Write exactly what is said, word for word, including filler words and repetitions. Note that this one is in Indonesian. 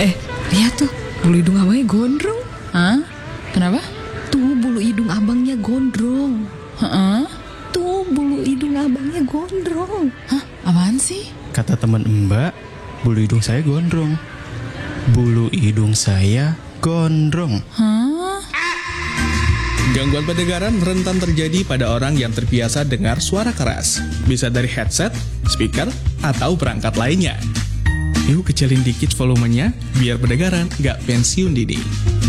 Eh, lihat tuh, bulu hidung abangnya gondrong. Hah? Kenapa? Tuh bulu hidung abangnya gondrong. Heeh. Tuh bulu hidung abangnya gondrong. Hah? Apaan sih? Kata teman Mbak, bulu hidung saya gondrong. Bulu hidung saya gondrong. Hah? Gangguan pendengaran rentan terjadi pada orang yang terbiasa dengar suara keras. Bisa dari headset, speaker, atau perangkat lainnya. Yuk kecilin dikit volumenya, biar pendengaran gak pensiun dini.